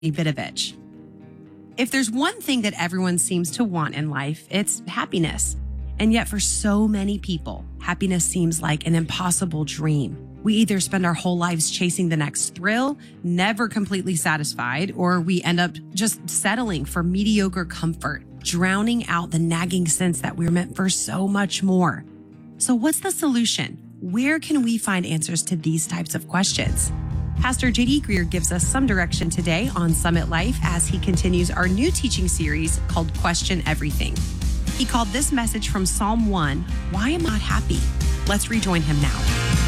Vidovich. If there's one thing that everyone seems to want in life, it's happiness. And yet for so many people, happiness seems like an impossible dream. We either spend our whole lives chasing the next thrill, never completely satisfied, or we end up just settling for mediocre comfort, drowning out the nagging sense that we're meant for so much more. So what's the solution? Where can we find answers to these types of questions? Pastor J.D. Greear gives us some direction today on Summit Life as he continues our new teaching series called Question Everything. He called this message from Psalm 1, Why Am I Not Happy? Let's rejoin him now.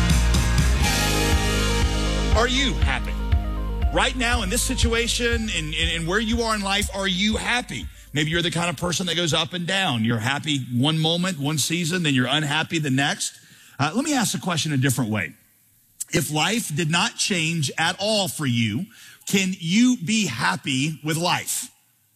Are you happy? Right now in this situation, in where you are in life, are you happy? Maybe you're the kind of person that goes up and down. You're happy one moment, one season, then you're unhappy the next. Let me ask the question a different way. If life did not change at all for you, can you be happy with life?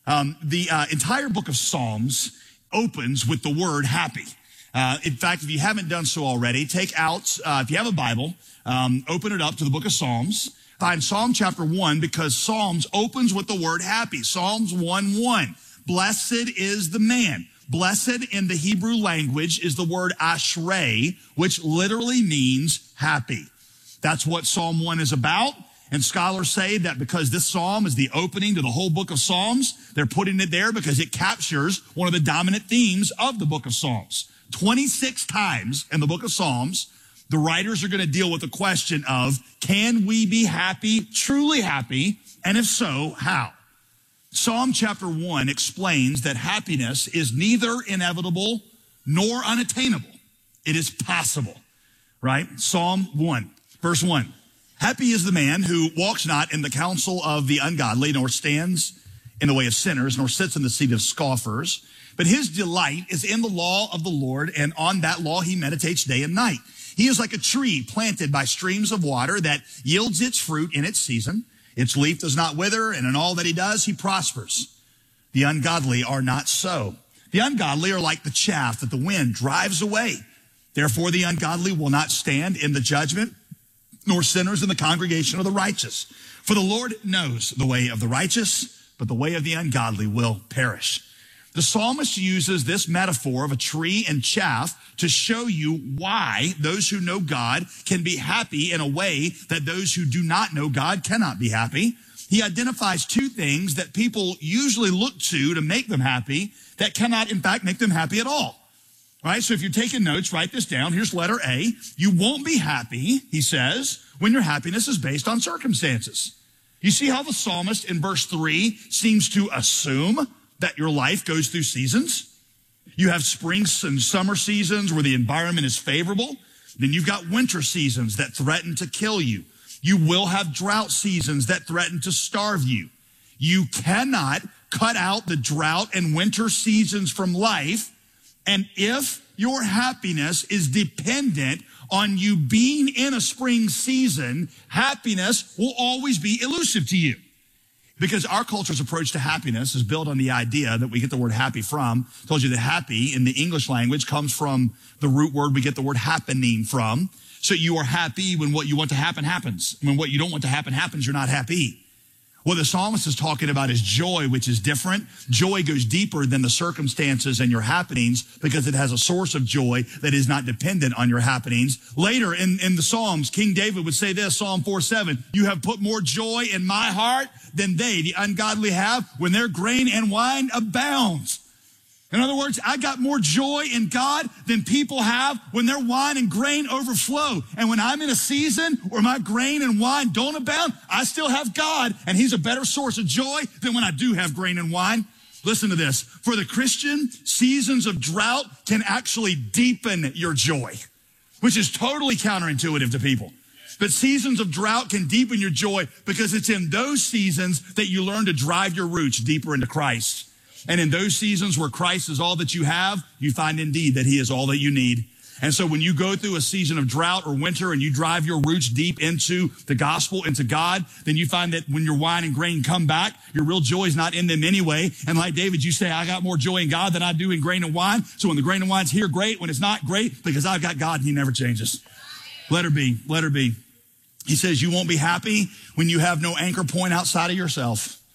The entire book of Psalms opens with the word happy. In fact, if you haven't done so already, take out, if you have a Bible, open it up to the book of Psalms. Find Psalm chapter 1 because Psalms opens with the word happy. Psalms 1:1. Blessed is the man. Blessed in the Hebrew language is the word ashrei, which literally means happy. That's what Psalm 1 is about. And scholars say that because this psalm is the opening to the whole book of Psalms, they're putting it there because it captures one of the dominant themes of the book of Psalms. 26 times in the book of Psalms, the writers are going to deal with the question of, can we be happy, truly happy? And if so, how? Psalm chapter 1 explains that happiness is neither inevitable nor unattainable. It is possible, right? Psalm 1. Verse 1, happy is the man who walks not in the counsel of the ungodly, nor stands in the way of sinners, nor sits in the seat of scoffers. But his delight is in the law of the Lord, and on that law he meditates day and night. He is like a tree planted by streams of water that yields its fruit in its season. Its leaf does not wither, and in all that he does, he prospers. The ungodly are not so. The ungodly are like the chaff that the wind drives away. Therefore, the ungodly will not stand in the judgment, nor sinners in the congregation of the righteous. For the Lord knows the way of the righteous, but the way of the ungodly will perish. The psalmist uses this metaphor of a tree and chaff to show you why those who know God can be happy in a way that those who do not know God cannot be happy. He identifies two things that people usually look to make them happy that cannot, in fact, make them happy at all. All right, so if you're taking notes, write this down. Here's letter A. You won't be happy, he says, when your happiness is based on circumstances. You see how the psalmist in verse 3 seems to assume that your life goes through seasons? You have spring and summer seasons where the environment is favorable. Then you've got winter seasons that threaten to kill you. You will have drought seasons that threaten to starve you. You cannot cut out the drought and winter seasons from life. And if your happiness is dependent on you being in a spring season, happiness will always be elusive to you. Because our culture's approach to happiness is built on the idea that we get the word happy from. I told you that happy in the English language comes from the root word we get the word happening from. So you are happy when what you want to happen happens. When what you don't want to happen happens, you're not happy. What the psalmist is talking about is joy, which is different. Joy goes deeper than the circumstances and your happenings because it has a source of joy that is not dependent on your happenings. Later in the Psalms, King David would say this, Psalm 4:7, you have put more joy in my heart than they, the ungodly, have when their grain and wine abounds. In other words, I got more joy in God than people have when their wine and grain overflow. And when I'm in a season where my grain and wine don't abound, I still have God, and he's a better source of joy than when I do have grain and wine. Listen to this. For the Christian, seasons of drought can actually deepen your joy, which is totally counterintuitive to people. But seasons of drought can deepen your joy because it's in those seasons that you learn to drive your roots deeper into Christ. And in those seasons where Christ is all that you have, you find indeed that he is all that you need. And so when you go through a season of drought or winter and you drive your roots deep into the gospel, into God, then you find that when your wine and grain come back, your real joy is not in them anyway. And like David, you say, I got more joy in God than I do in grain and wine. So when the grain and wine's here, great. When it's not, great, because I've got God and he never changes. Letter B. He says you won't be happy when you have no anchor point outside of yourself.